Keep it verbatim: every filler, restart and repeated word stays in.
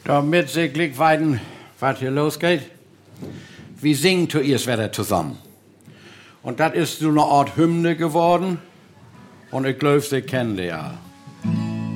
Damit Sie gleich weiden, was hier losgeht, wir singen zuerst wieder zusammen. Und das ist so eine Art Hymne geworden. Und ich glaube, Sie kennen die ja.